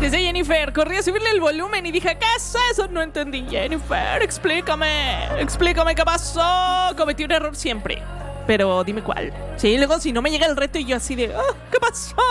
Dice Jennifer, corrí a subirle el volumen y dije, ¿qué es eso? No entendí, Jennifer, explícame qué pasó. Cometí un error siempre, pero dime cuál. Sí, luego si no me llega el reto y yo así de, ¿qué pasó?